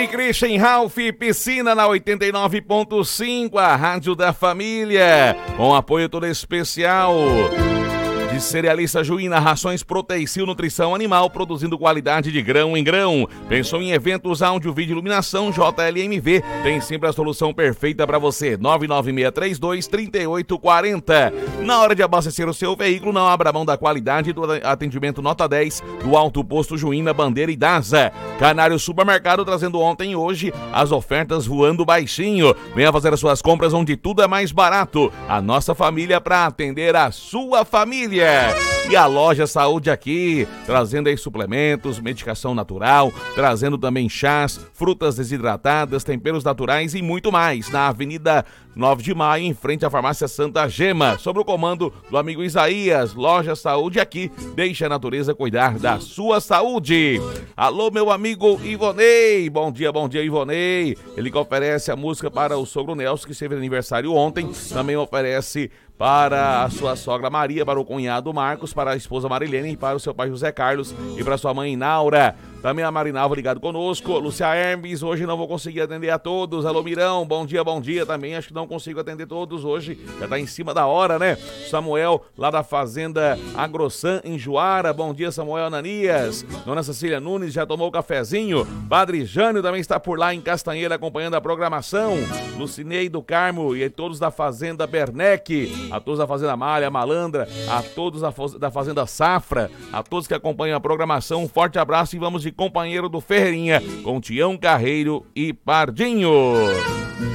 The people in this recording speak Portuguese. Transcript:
e Christian Ralph, Piscina na 89.5, a rádio da família, com apoio todo especial de Cerealista Juína, rações Proteicil, nutrição animal, produzindo qualidade de grão em grão. Pensou em eventos, áudio, vídeo, iluminação? JLMV tem sempre a solução perfeita para você. 996323840. Na hora de abastecer o seu veículo, não abra mão da qualidade do atendimento nota 10 do Alto Posto Juína, Bandeira e Daza. Canário Supermercado trazendo ontem e hoje as ofertas voando baixinho. Venha fazer as suas compras onde tudo é mais barato. A nossa família para atender a sua família. E a Loja Saúde aqui, trazendo aí suplementos, medicação natural, trazendo também chás, frutas desidratadas, temperos naturais e muito mais. Na Avenida 9 de Maio, em frente à Farmácia Santa Gema, sob o comando do amigo Isaías. Loja Saúde aqui, deixa a natureza cuidar da sua saúde. Alô, meu amigo Ivonei, bom dia Ivonei. Ele que oferece a música para o sogro Nelson, que esteve de aniversário ontem, também oferece para a sua sogra Maria, para o cunhado Marcos, para a esposa Marilene, para o seu pai José Carlos e para sua mãe Naura. Também a Marinalva ligado conosco. Lúcia Hermes, hoje não vou conseguir atender a todos. Alô, Mirão, bom dia também. Acho que não consigo atender todos hoje. Já tá em cima da hora, né? Samuel, lá da Fazenda Agrossan, em Juara. Bom dia, Samuel Ananias. Dona Cecília Nunes já tomou o cafezinho. Padre Jânio também está por lá em Castanheira acompanhando a programação. Lucinei do Carmo e todos da Fazenda Bernec. A todos da Fazenda Malha, Malandra. A todos da Fazenda Safra. A todos que acompanham a programação. Um forte abraço e vamos de companheiro do Ferreirinha com Tião Carreiro e Pardinho.